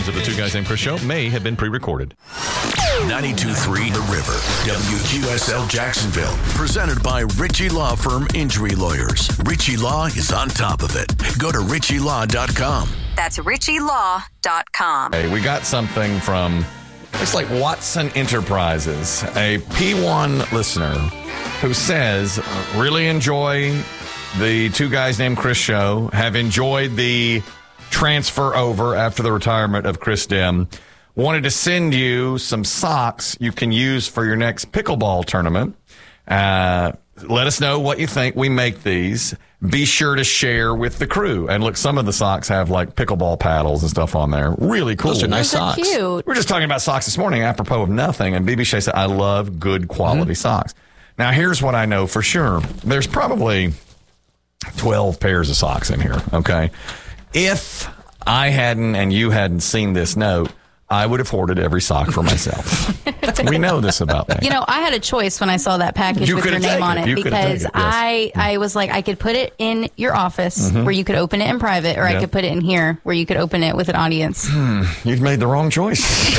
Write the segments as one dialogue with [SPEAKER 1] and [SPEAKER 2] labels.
[SPEAKER 1] Portions of the Two Guys Named Chris show may have been pre-recorded.
[SPEAKER 2] 92.3 The River, WQSL Jacksonville. Presented by Ritchie Law Firm Injury Lawyers. Ritchie Law is on top of it. Go to ritchielaw.com.
[SPEAKER 3] That's ritchielaw.com.
[SPEAKER 1] Hey, we got something from, it's like Watson Enterprises, a P1 listener who says, really enjoy the Two Guys Named Chris show, have enjoyed the transfer over after the retirement of Chris Dim. Wanted to send you some socks you can use for your next pickleball tournament. Let us know what you think. We make these. Be sure to share with the crew. And look, some of the socks have like pickleball paddles and stuff on there. Really cool.
[SPEAKER 4] Those are nice socks.
[SPEAKER 3] Cute.
[SPEAKER 1] We were just talking about socks this morning, apropos of nothing. And BB Shea said, I love good quality socks. Now, here's what I know for sure. There's probably 12 pairs of socks in here, okay? If I hadn't and you hadn't seen this note, I would have hoarded every sock for myself. We know this about me.
[SPEAKER 5] You know, I had a choice when I saw that package with your name on it because I was like, I could put it in your office where you could open it in private, or I could put it in here where you could open it with an audience.
[SPEAKER 1] You've made the wrong choice.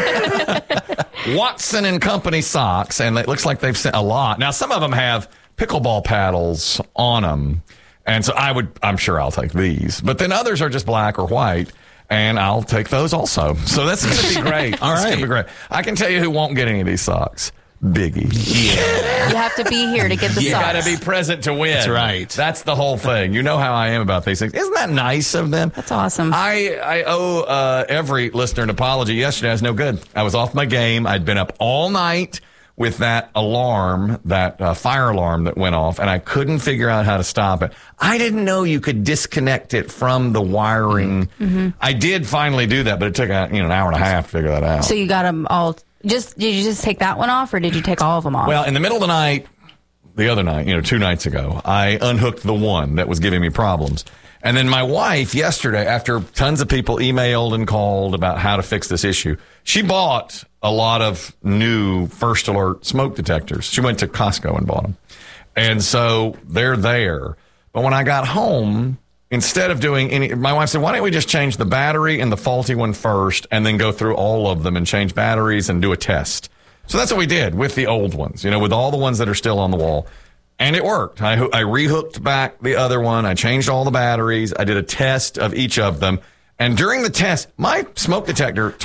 [SPEAKER 1] Watson and Company socks, and it looks like they've sent a lot. Now, some of them have pickleball paddles on them, and so I'm sure I'll take these. But then others are just black or white. And I'll take those also. So that's going to be great. All right. It's going to be great. I can tell you who won't get any of these socks. Biggie.
[SPEAKER 5] Yeah. You have to be here to get the socks.
[SPEAKER 1] You got to be present to win.
[SPEAKER 4] That's right.
[SPEAKER 1] That's the whole thing. You know how I am about these things. Isn't that nice of them?
[SPEAKER 5] That's awesome.
[SPEAKER 1] I owe every listener an apology. Yesterday I was no good. I was off my game. I'd been up all night with that alarm, that fire alarm that went off, and I couldn't figure out how to stop it. I didn't know you could disconnect it from the wiring. I did finally do that, but it took an hour and a half to figure that out.
[SPEAKER 5] So you got them all. Did you just take that one off, or did you take all of them off?
[SPEAKER 1] Well, in the middle of the night, the other night, 2 nights ago, I unhooked the one that was giving me problems. And then my wife yesterday, after tons of people emailed and called about how to fix this issue, she bought a lot of new First Alert smoke detectors. She went to Costco and bought them. And so they're there. But when I got home, instead of doing my wife said, why don't we just change the battery and the faulty one first and then go through all of them and change batteries and do a test. So that's what we did with the old ones, with all the ones that are still on the wall. And it worked. I rehooked back the other one. I changed all the batteries. I did a test of each of them. And during the test, my smoke detector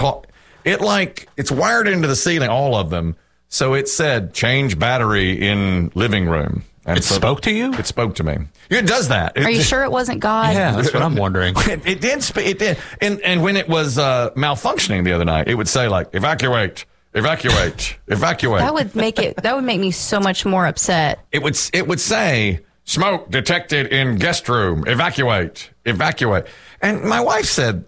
[SPEAKER 1] it's wired into the ceiling, all of them. So it said, change battery in living room. And
[SPEAKER 4] it spoke to you?
[SPEAKER 1] It spoke to me. It does that.
[SPEAKER 5] Are you sure it wasn't God?
[SPEAKER 4] Yeah, that's what I'm wondering.
[SPEAKER 1] It did. And when it was malfunctioning the other night, it would say, like, evacuate. Evacuate.
[SPEAKER 5] That would make me so much more upset.
[SPEAKER 1] It would say, smoke detected in guest room. Evacuate. And my wife said,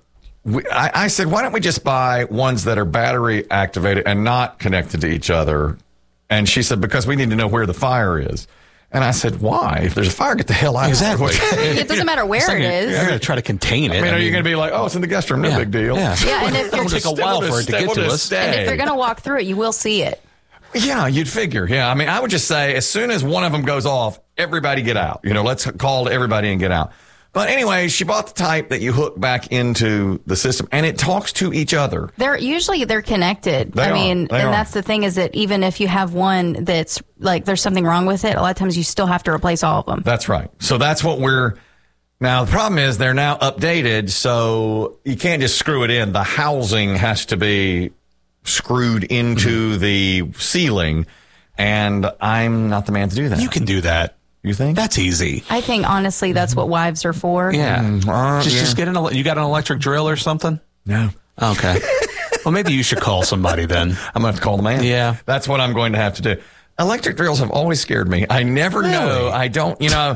[SPEAKER 1] I said, why don't we just buy ones that are battery activated and not connected to each other? And she said, because we need to know where the fire is. And I said, why? If there's a fire, get the hell out.
[SPEAKER 4] Exactly.
[SPEAKER 5] It doesn't matter where it is.
[SPEAKER 4] You're going to try to contain it.
[SPEAKER 1] I mean, are you going to be like, oh, it's in the guest room, no big deal?
[SPEAKER 4] Yeah,
[SPEAKER 5] and if
[SPEAKER 4] it'll take a while for it to get to us.
[SPEAKER 5] And if they're going to walk through it, you will see it.
[SPEAKER 1] Yeah, you'd figure. Yeah, I mean, I would just say, as soon as one of them goes off, everybody get out. Let's call to everybody and get out. But anyway, she bought the type that you hook back into the system, and it talks to each other.
[SPEAKER 5] They're connected. And that's the thing, is that even if you have one that's like there's something wrong with it, a lot of times you still have to replace all of them.
[SPEAKER 1] That's right. So that's what now the problem is they're now updated, so you can't just screw it in. The housing has to be screwed into the ceiling, and I'm not the man to do that.
[SPEAKER 4] You can do that.
[SPEAKER 1] You think?
[SPEAKER 4] That's easy.
[SPEAKER 5] I think, honestly, that's what wives are for.
[SPEAKER 4] Yeah. Just get you got an electric drill or something?
[SPEAKER 1] No.
[SPEAKER 4] Okay. Well, maybe you should call somebody then.
[SPEAKER 1] I'm going to have to call the man.
[SPEAKER 4] Yeah.
[SPEAKER 1] That's what I'm going to have to do. Electric drills have always scared me. I never know. I don't,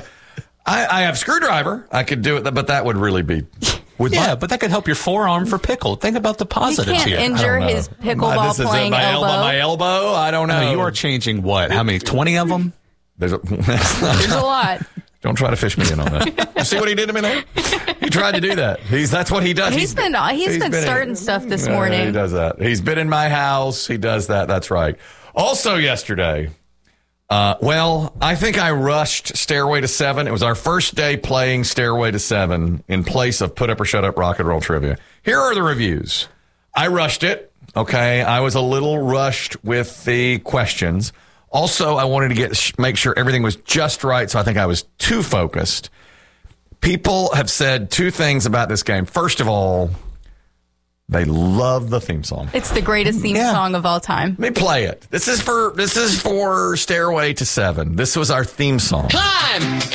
[SPEAKER 1] I have a screwdriver. I could do it, but that would really be...
[SPEAKER 4] but that could help your forearm for pickle. Think about the positives
[SPEAKER 5] here. You can't injure his pickleball playing elbow.
[SPEAKER 1] My elbow? I don't know.
[SPEAKER 4] No, you are changing what? How many? 20 of them?
[SPEAKER 1] There's a
[SPEAKER 5] lot.
[SPEAKER 1] Don't try to fish me in on that. You see what he did to me there? He tried to do that. That's what he does.
[SPEAKER 5] He's been starting stuff this morning.
[SPEAKER 1] He does that. He's been in my house. He does that. That's right. Also yesterday, Well, I think I rushed Stairway to 7. It was our first day playing Stairway to 7 in place of Put Up or Shut Up Rock and Roll Trivia. Here are the reviews. I rushed it. Okay. I was a little rushed with the questions. Also, I wanted to make sure everything was just right, so I think I was too focused. People have said two things about this game. First of all, they love the theme song.
[SPEAKER 5] It's the greatest theme song of all time.
[SPEAKER 1] Let me play it. This is for Stairway to 7. This was our theme song.
[SPEAKER 6] Climb!